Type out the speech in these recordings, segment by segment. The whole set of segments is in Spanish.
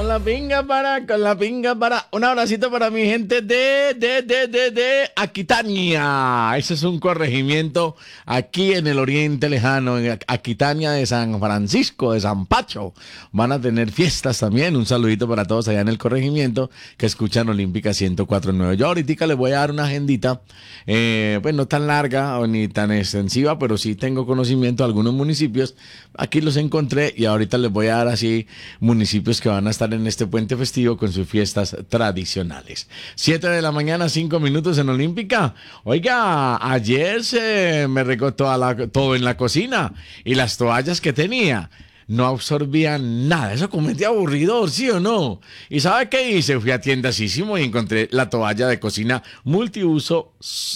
Con la pinga para. Un abracito para mi gente de Aquitania. Ese es un corregimiento aquí en el oriente lejano, en Aquitania de San Francisco, de San Pacho. Van a tener fiestas también. Un saludito para todos allá en el corregimiento que escuchan Olímpica 104.9. Yo ahorita les voy a dar una agendita, pues no tan larga ni tan extensiva, pero sí tengo conocimiento de algunos municipios. Aquí los encontré y ahorita les voy a dar así municipios que van a estar en este puente festivo con sus fiestas tradicionales. 7 de la mañana, 5 minutos en Olímpica. Oiga, ayer se me regó todo en la cocina y las toallas que tenía no absorbían nada. Eso comete aburridor, ¿sí o no? ¿Y sabe qué hice? Fui a Tiendasísimo y encontré la toalla de cocina multiusos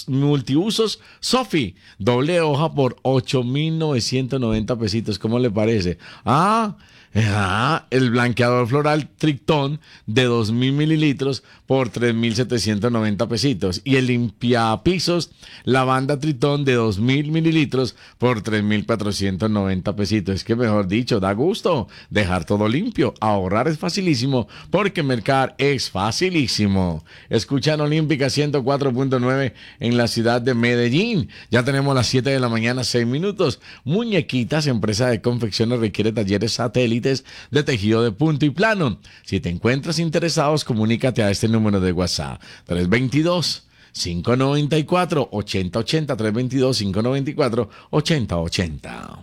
Sofi, doble hoja por 8.990 pesitos. ¿Cómo le parece? El blanqueador floral Trictón de 2.000 mililitros por 3.790 pesitos. Y el limpiapisos lavanda Tritón de 2.000 mililitros por 3.490 pesitos. Es que mejor dicho, da gusto dejar todo limpio. Ahorrar es facilísimo porque mercar es facilísimo. Escuchan Olímpica 104.9 en la ciudad de Medellín. Ya tenemos las 7 de la mañana, 6 minutos. Muñequitas, empresa de confecciones, requiere talleres satélites de tejido de punto y plano. Si te encuentras interesados, comunícate a este número de WhatsApp 322-594-8080, 322-594-8080.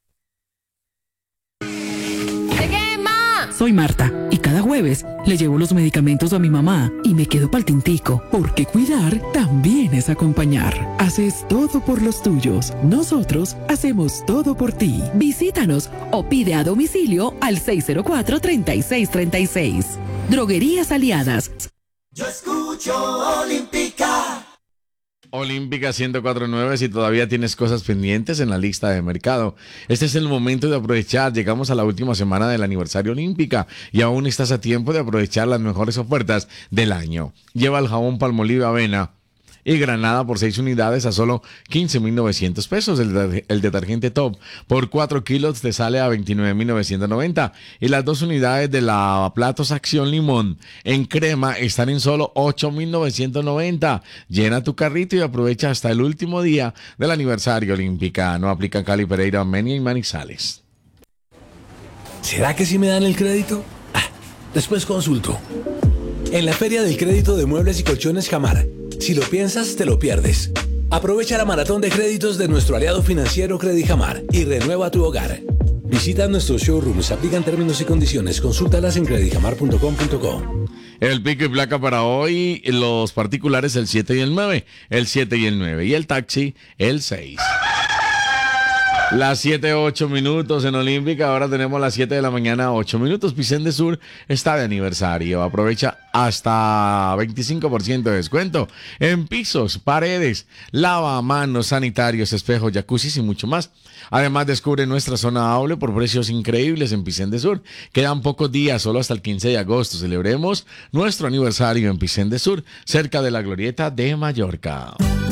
Soy Marta y cada jueves le llevo los medicamentos a mi mamá y me quedo pa'l tintico, porque cuidar también es acompañar. Haces todo por los tuyos, nosotros hacemos todo por ti. Visítanos o pide a domicilio al 604-3636. Droguerías Aliadas. Yo escucho Olímpica. Olímpica 104.9, si todavía tienes cosas pendientes en la lista de mercado. Este es el momento de aprovechar. Llegamos a la última semana del aniversario Olímpica y aún estás a tiempo de aprovechar las mejores ofertas del año. Lleva el jabón Palmolive Avena y granada por 6 unidades a solo 15.900 pesos. El detergente Top por 4 kilos te sale a 29.990. Y las 2 unidades de lavaplatos Acción Limón en crema están en solo 8.990. Llena tu carrito y aprovecha hasta el último día del aniversario Olímpica. No aplica Cali, Pereira, Menia y Manizales. ¿Será que sí me dan el crédito? Después consulto. En la Feria del Crédito de Muebles y Colchones Jamar, si lo piensas, te lo pierdes. Aprovecha la maratón de créditos de nuestro aliado financiero Credijamar y renueva tu hogar. Visita nuestros showrooms, aplican términos y condiciones, consúltalas en credijamar.com.co. El pico y placa para hoy, los particulares el 7 y el 9, el 7 y el 9, y el taxi el 6. Las 7:08 minutos en Olímpica, ahora tenemos las 7 de la mañana, 8 minutos. Picén de Sur está de aniversario. Aprovecha hasta 25% de descuento en pisos, paredes, lavamanos, sanitarios, espejos, jacuzzis y mucho más. Además, descubre nuestra zona Aule por precios increíbles en Picén de Sur. Quedan pocos días, solo hasta el 15 de agosto. Celebremos nuestro aniversario en Picén de Sur, cerca de la Glorieta de Mallorca.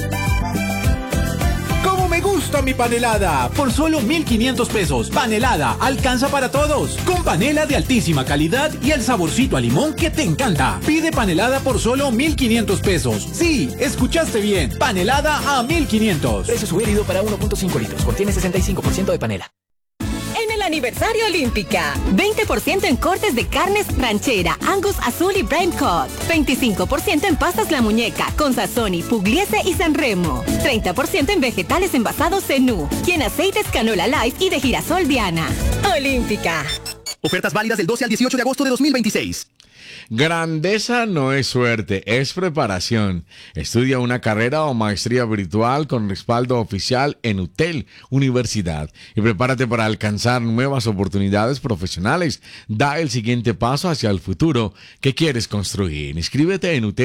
Mi panelada por solo 1.500 pesos. Panelada alcanza para todos, con panela de altísima calidad y el saborcito a limón que te encanta. Pide panelada por solo 1.500 pesos. Sí, escuchaste bien, panelada a 1.500. Precio sugerido para 1.5 litros, contiene 65% de panela. En el aniversario Olímpica, 20% en cortes de carnes ranchera, Angus Azul y Prime Cut, 25% en pastas La Muñeca, con Sazoni, Pugliese y Sanremo, 30% en vegetales envasados Zenú y en aceites Canola Life y de girasol Diana. Olímpica. Ofertas válidas del 12 al 18 de agosto de 2026. Grandeza no es suerte, es preparación. Estudia una carrera o maestría virtual con respaldo oficial en UTEL Universidad y prepárate para alcanzar nuevas oportunidades profesionales. Da el siguiente paso hacia el futuro que quieres construir. Inscríbete en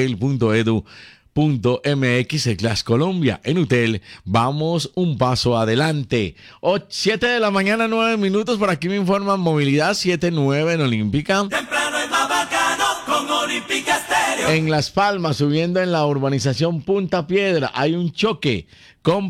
utel.edu.mx/Colombia. En UTEL vamos un paso adelante. 7 de la mañana, 9 minutos. Por aquí me informan movilidad 7-9 en Olímpica. Temprano es más bacano con Olímpica Estéreo. En Las Palmas, subiendo en la urbanización Punta Piedra, hay un choque con